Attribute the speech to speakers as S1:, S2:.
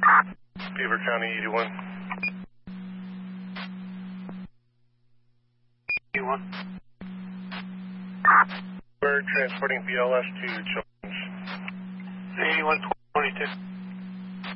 S1: Beaver County 81.
S2: 81.
S1: We're transporting BLS to Children's.
S2: 8122.